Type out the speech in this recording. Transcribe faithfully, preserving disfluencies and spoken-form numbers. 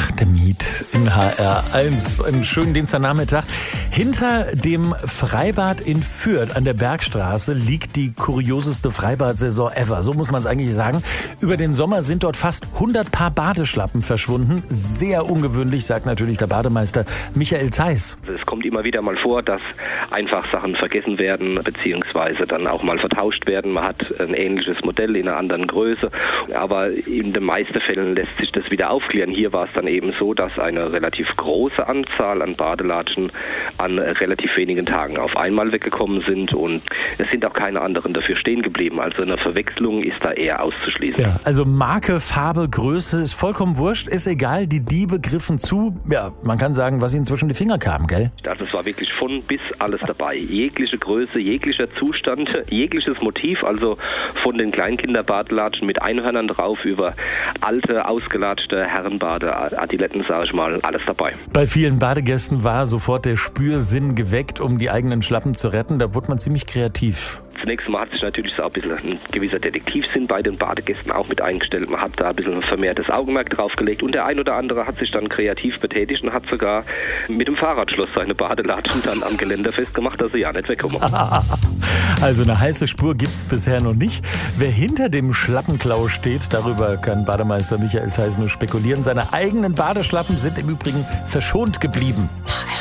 Achtemit in H R eins. Einen schönen Dienstagnachmittag. Hinter dem Freibad in Fürth an der Bergstraße liegt die kurioseste Freibad-Saison ever. So muss man es eigentlich sagen. Über den Sommer sind dort fast hundert Paar Badeschlappen verschwunden. Sehr ungewöhnlich, sagt natürlich der Bademeister Michael Zeiss. Es kommt immer wieder mal vor, dass einfach Sachen vergessen werden, beziehungsweise dann auch mal vertauscht werden. Man hat ein ähnliches Modell in einer anderen Größe, aber in den meisten Fällen lässt sich das wieder aufklären. Hier war es dann eben so, dass eine relativ große Anzahl an Badelatschen an relativ wenigen Tagen auf einmal weggekommen sind und es sind auch keine anderen dafür stehen geblieben. Also eine Verwechslung ist da eher auszuschließen. Ja, also Marke, Farbe, Größe ist vollkommen wurscht, ist egal. Die Diebe griffen zu, ja, man kann sagen, was ihnen zwischen die Finger kam, gell? Also es war wirklich von bis alles dabei. Jegliche Größe, jeglicher Zustand, jegliches Motiv, also von den Kleinkinderbadelatschen mit Einhörnern drauf über alte, ausgelatschte Herrenbade, Adiletten, sage ich mal, alles dabei. Bei vielen Badegästen war sofort der Spürsinn geweckt, um die eigenen Schlappen zu retten. Da wurde man ziemlich kreativ. Zunächst mal hat sich natürlich so ein bisschen ein gewisser Detektivsinn bei den Badegästen auch mit eingestellt. Man hat da ein bisschen ein vermehrtes Augenmerk drauf gelegt und der ein oder andere hat sich dann kreativ betätigt und hat sogar mit dem Fahrradschloss seine Badelatschen dann am Geländer festgemacht, dass sie ja nicht wegkommen. Also eine heiße Spur gibt's bisher noch nicht. Wer hinter dem Schlappenklau steht, darüber kann Bademeister Michael Zeiss nur spekulieren. Seine eigenen Badeschlappen sind im Übrigen verschont geblieben.